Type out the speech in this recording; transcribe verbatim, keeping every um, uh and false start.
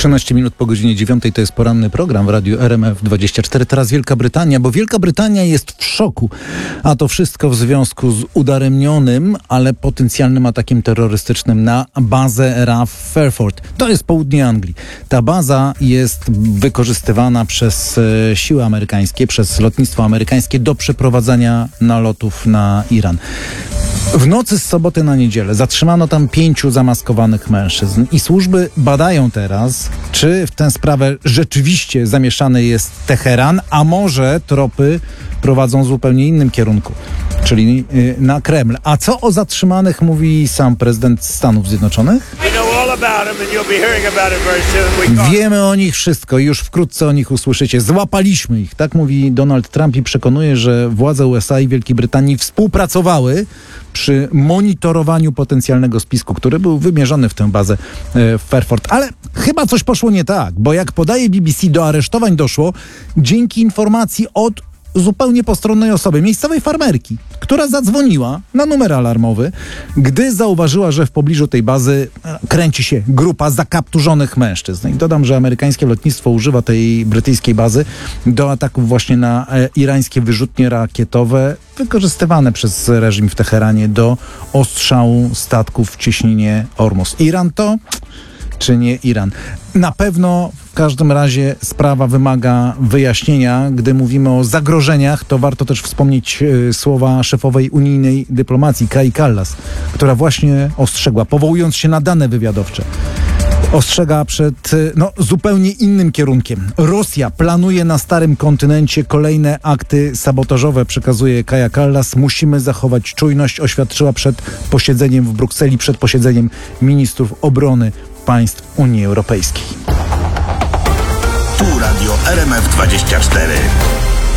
trzynaście minut po godzinie dziewiątej to jest poranny program w Radiu R M F dwadzieścia cztery. Teraz Wielka Brytania, bo Wielka Brytania jest w szoku. A to wszystko w związku z udaremnionym, ale potencjalnym atakiem terrorystycznym na bazę R A F w Fairford. To jest południe Anglii. Ta baza jest wykorzystywana przez e, siły amerykańskie, przez lotnictwo amerykańskie do przeprowadzania nalotów na Iran. W nocy z soboty na niedzielę zatrzymano tam pięciu zamaskowanych mężczyzn i służby badają teraz, czy w tę sprawę rzeczywiście zamieszany jest Teheran, a może tropy prowadzą w zupełnie innym kierunku, czyli yy, na Kreml. A co o zatrzymanych mówi sam prezydent Stanów Zjednoczonych? Wiemy o nich wszystko i już wkrótce o nich usłyszycie. Złapaliśmy ich, tak mówi Donald Trump i przekonuje, że władze U S A i Wielkiej Brytanii współpracowały przy monitorowaniu potencjalnego spisku, który był wymierzony w tę bazę w Fairford. Ale chyba coś poszło nie tak, bo jak podaje B B C, do aresztowań doszło dzięki informacji od zupełnie postronnej osoby, miejscowej farmerki, która zadzwoniła na numer alarmowy, gdy zauważyła, że w pobliżu tej bazy kręci się grupa zakapturzonych mężczyzn. I dodam, że amerykańskie lotnictwo używa tej brytyjskiej bazy do ataków właśnie na e, irańskie wyrzutnie rakietowe, wykorzystywane przez reżim w Teheranie do ostrzału statków w cieśninie Ormus. Iran to... czy nie Iran? Na pewno w każdym razie sprawa wymaga wyjaśnienia. Gdy mówimy o zagrożeniach, to warto też wspomnieć y, słowa szefowej unijnej dyplomacji, Kaji Kallas, która właśnie ostrzegła, powołując się na dane wywiadowcze, ostrzega przed y, no, zupełnie innym kierunkiem. Rosja planuje na starym kontynencie kolejne akty sabotażowe, przekazuje Kaja Kallas. Musimy zachować czujność, oświadczyła przed posiedzeniem w Brukseli, przed posiedzeniem ministrów obrony państw Unii Europejskiej. Tu Radio R M F dwadzieścia cztery.